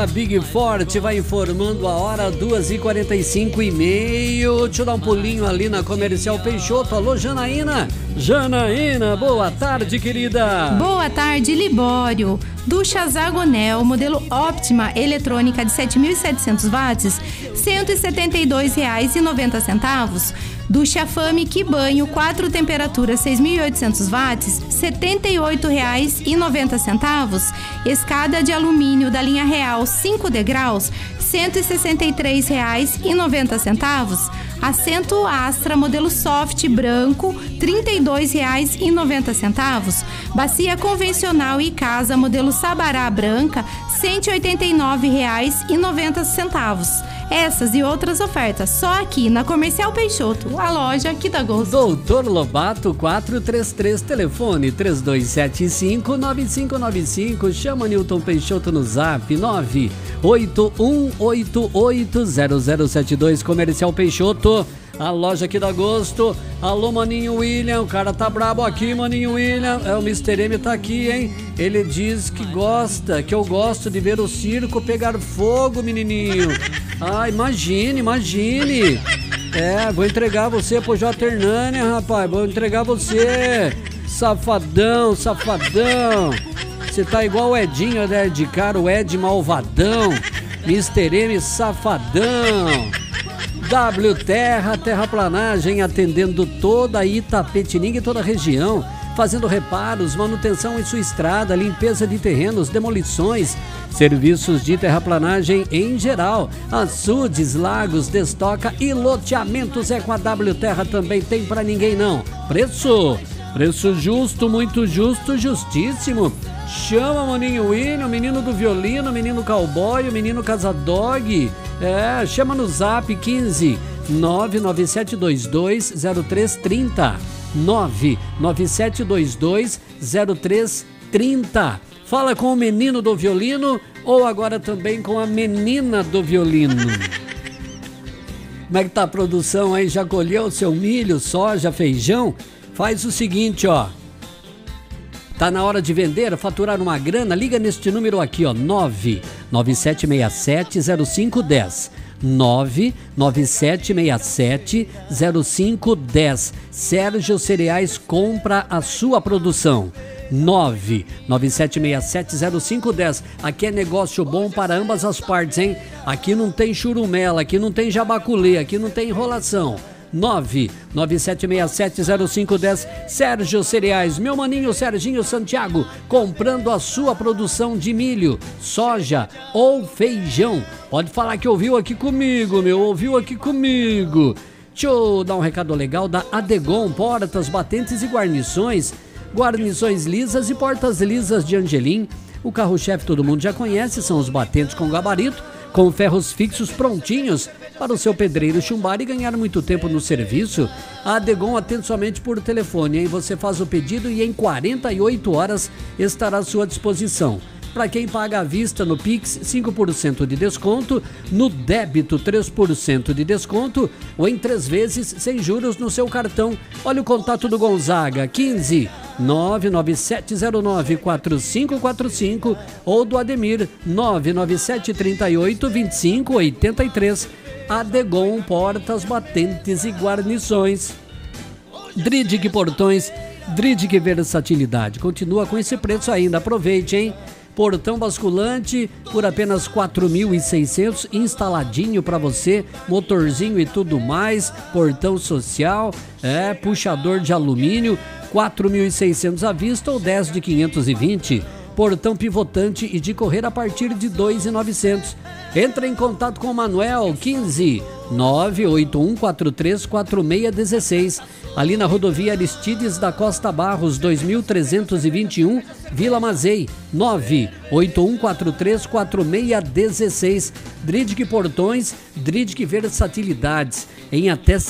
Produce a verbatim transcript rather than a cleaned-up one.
A Big Forte vai informando a hora, duas e quarenta e cinco e meio. Deixa eu dar um pulinho ali na Comercial Peixoto. Alô, Janaína. Janaína, boa tarde, querida. Boa tarde, Libório. Ducha Zagonel, modelo Optima, eletrônica de sete mil e setecentos watts, cento e setenta e dois reais e noventa centavos. Ducha Fame Que Banho, quatro temperaturas, seis mil e oitocentos watts, setenta e oito reais e noventa centavos. Escada de alumínio da linha Real, cinco degraus, cento e sessenta e três reais e noventa centavos. Assento Astra, modelo Soft branco, trinta e dois reais e noventa centavos. Bacia convencional e casa, modelo Sabará branca, cento e oitenta e nove reais e noventa centavos. Essas e outras ofertas só aqui na Comercial Peixoto, a loja que dá gosto. Doutor Lobato quatrocentos e trinta e três, telefone três dois sete cinco, nove cinco nove cinco, chama Newton Peixoto no zap nove oito um oito oito zero zero sete dois, Comercial Peixoto, a loja que dá gosto. Alô, Maninho William, o cara tá brabo aqui, Maninho William, é o mister M tá aqui, hein? Ele diz que gosta, que eu gosto de ver o circo pegar fogo, menininho. Ah, imagine, imagine. É, vou entregar você pro J. Hernani, rapaz, vou entregar você. Safadão, safadão. Você tá igual o Edinho, né, de cara, o Ed malvadão. mister M safadão. W Terra, terraplanagem, atendendo toda a Itapetininga e toda a região, fazendo reparos, manutenção em sua estrada, limpeza de terrenos, demolições, serviços de terraplanagem em geral, açudes, lagos, destoca e loteamentos. É com a W Terra, também tem pra ninguém não. Preço, preço justo, muito justo, justíssimo. Chama Maninho William, menino do violino, menino cowboy, menino casadog. É, chama no zap quinze nove nove sete dois dois zero três três zero, nove nove sete dois dois zero três três zero. Fala com o menino do violino ou agora também com a menina do violino. Como é que tá a produção aí? Já colheu o seu milho, soja, feijão? Faz o seguinte, ó. Tá na hora de vender, faturar uma grana? Liga neste número aqui, ó, nove nove sete seis sete zero cinco um zero. nove nove sete seis sete zero cinco um zero. Sérgio Cereais compra a sua produção. nove nove sete seis sete zero cinco um zero. Aqui é negócio bom para ambas as partes, hein? Aqui não tem churumela, aqui não tem jabaculê, aqui não tem enrolação. nove nove sete seis sete zero cinco um zero. Sérgio Cereais, meu maninho Serginho Santiago, comprando a sua produção de milho, soja ou feijão. Pode falar que ouviu aqui comigo, meu, ouviu aqui comigo. Deixa eu dar um recado legal da Adegon, portas, batentes e guarnições. Guarnições lisas e portas lisas de Angelim. O carro-chefe todo mundo já conhece, são os batentes com gabarito, com ferros fixos prontinhos para o seu pedreiro chumbar e ganhar muito tempo no serviço. A Adegon atende somente por telefone, hein? Você faz o pedido e em quarenta e oito horas estará à sua disposição. Para quem paga à vista no Pix, cinco por cento de desconto, no débito três por cento de desconto ou em três vezes sem juros no seu cartão. Olha o contato do Gonzaga, quinze nove nove sete zero nove quatro cinco quatro cinco ou do Ademir, nove nove sete três oito dois cinco oito três. Adegon, portas, batentes e guarnições. Dridic Portões, Dridic Versatilidade. Continua com esse preço ainda, aproveite, hein? Portão basculante por apenas quatro mil e seiscentos, instaladinho para você, motorzinho e tudo mais, portão social, é, puxador de alumínio, quatro mil e seiscentos à vista ou dez de quinhentos e vinte. Portão pivotante e de correr a partir de dois mil e novecentos. Entre em contato com o Manuel, quinze nove oito um quatro três quatro seis um seis, ali na rodovia Aristides da Costa Barros, dois mil trezentos e vinte e um, Vila Mazei, nove oito um quatro três quatro seis um seis. Dridic Portões, Dridic Versatilidades, em até